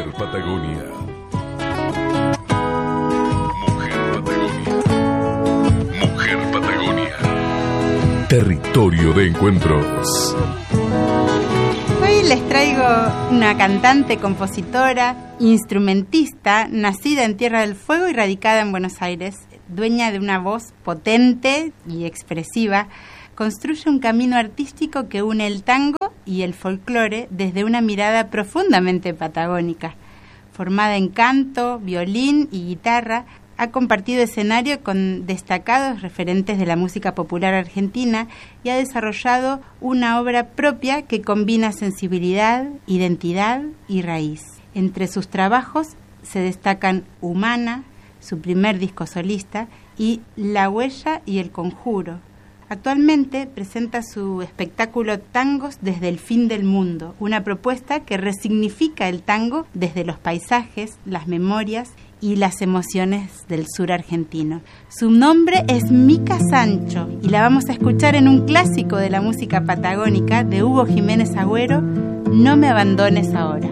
Mujer Patagonia. Mujer Patagonia. Mujer Patagonia. Territorio de encuentros. Hoy les traigo una cantante, compositora, instrumentista, nacida en Tierra del Fuego y radicada en Buenos Aires, dueña de una voz potente y expresiva. Construye un camino artístico que une el tango y el folclore desde una mirada profundamente patagónica. Formada en canto, violín y guitarra, ha compartido escenario con destacados referentes de la música popular argentina y ha desarrollado una obra propia que combina sensibilidad, identidad y raíz. Entre sus trabajos se destacan Humana, su primer disco solista, y La Huella y El Conjuro. Actualmente presenta su espectáculo Tangos desde el fin del mundo, una propuesta que resignifica el tango desde los paisajes, las memorias y las emociones del sur argentino. Su nombre es Mica Sancho y la vamos a escuchar en un clásico de la música patagónica de Hugo Jiménez Agüero, No me abandones ahora.